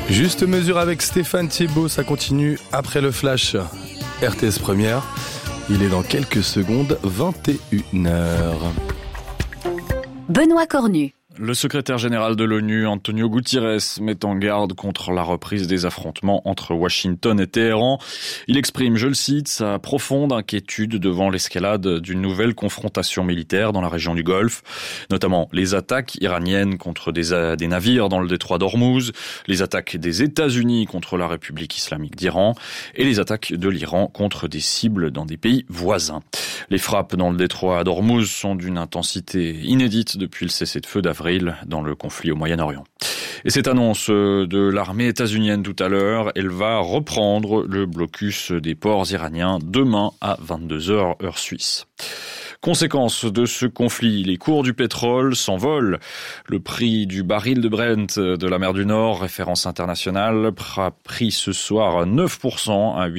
Juste mesure avec Stéphane Thibault, ça continue après le flash RTS Première. Il est dans quelques secondes, 21h. Benoît Cornu. Le secrétaire général de l'ONU, Antonio Guterres, met en garde contre la reprise des affrontements entre Washington et Téhéran. Il exprime, je le cite, sa profonde inquiétude devant l'escalade d'une nouvelle confrontation militaire dans la région du Golfe, notamment les attaques iraniennes contre des navires dans le détroit d'Ormuz, les attaques des États-Unis contre la République islamique d'Iran et les attaques de l'Iran contre des cibles dans des pays voisins. Les frappes dans le détroit d'Ormuz sont d'une intensité inédite depuis le cessez-le-feu d'avril dans le conflit au Moyen-Orient. Et cette annonce de l'armée états-unienne tout à l'heure, elle va reprendre le blocus des ports iraniens demain à 22h heure suisse. Conséquence de ce conflit, les cours du pétrole s'envolent. Le prix du baril de Brent de la mer du Nord, référence internationale, a pris ce soir 9% à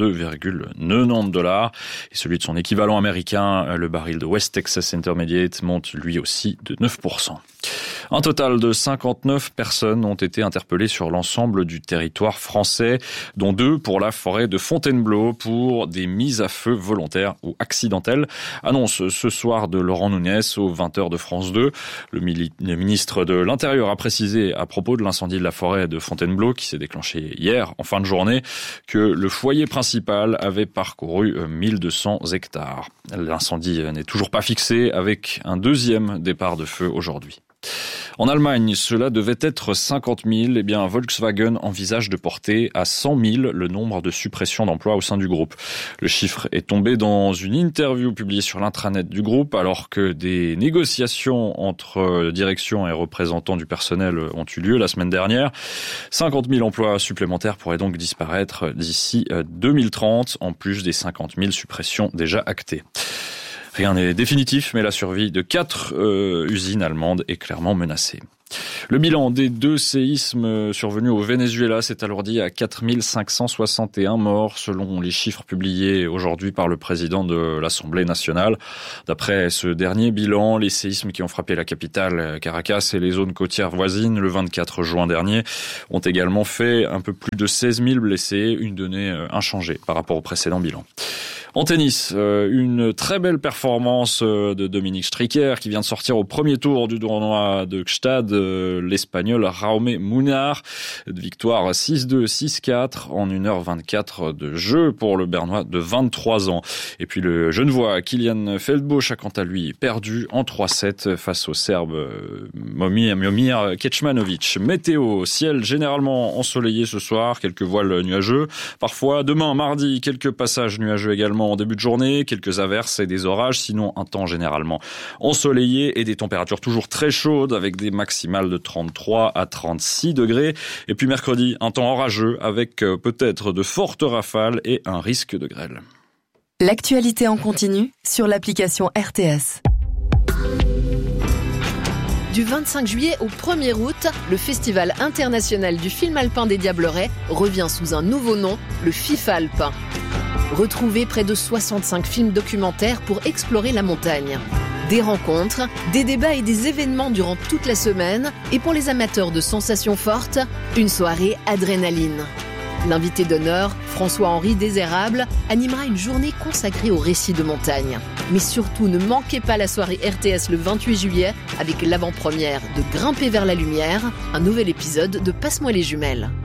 82,90 $. Et celui de son équivalent américain, le baril de West Texas Intermediate, monte lui aussi de 9%. Un total de 59 personnes ont été interpellées sur l'ensemble du territoire français, dont 2 pour la forêt de Fontainebleau pour des mises à feu volontaires ou accidentelles. Annonce ce soir de Laurent Nunez aux 20h de France 2. Le ministre de l'Intérieur a précisé à propos de l'incendie de la forêt de Fontainebleau qui s'est déclenché hier en fin de journée que le foyer principal avait parcouru 1200 hectares. L'incendie n'est toujours pas fixé avec un deuxième départ de feu aujourd'hui. En Allemagne, cela devait être 50 000. Eh bien, Volkswagen envisage de porter à 100 000 le nombre de suppressions d'emplois au sein du groupe. Le chiffre est tombé dans une interview publiée sur l'intranet du groupe alors que des négociations entre direction et représentants du personnel ont eu lieu la semaine dernière. 50 000 emplois supplémentaires pourraient donc disparaître d'ici 2030, en plus des 50 000 suppressions déjà actées. Rien n'est définitif, mais la survie de 4 usines allemandes est clairement menacée. Le bilan des 2 séismes survenus au Venezuela s'est alourdi à 4 561 morts, selon les chiffres publiés aujourd'hui par le président de l'Assemblée nationale. D'après ce dernier bilan, les séismes qui ont frappé la capitale, Caracas, et les zones côtières voisines le 24 juin dernier ont également fait un peu plus de 16 000 blessés, une donnée inchangée par rapport au précédent bilan. En tennis, une très belle performance de Dominique Stricker qui vient de sortir au premier tour du tournoi de Gstad, l'Espagnol Jaume Munar. Victoire 6-2, 6-4 en 1h24 de jeu pour le Bernois de 23 ans. Et puis le Genevois Kylian Feldbosch a quant à lui perdu en 3-7 face au Serbe Momir Kecmanovic. Météo, ciel généralement ensoleillé ce soir, quelques voiles nuageux. Parfois, demain, mardi, quelques passages nuageux également en début de journée, quelques averses et des orages, sinon un temps généralement ensoleillé et des températures toujours très chaudes avec des maximales de 33 à 36 degrés. Et puis mercredi, un temps orageux avec peut-être de fortes rafales et un risque de grêle. L'actualité en continu sur l'application RTS. Du 25 juillet au 1er août, le Festival international du film alpin des Diablerets revient sous un nouveau nom, le FIFA Alpin. Retrouvez près de 65 films documentaires pour explorer la montagne. Des rencontres, des débats et des événements durant toute la semaine. Et pour les amateurs de sensations fortes, une soirée adrénaline. L'invité d'honneur, François-Henri Désérable, animera une journée consacrée aux récits de montagne. Mais surtout, ne manquez pas la soirée RTS le 28 juillet avec l'avant-première de Grimper vers la lumière, un nouvel épisode de Passe-moi les jumelles.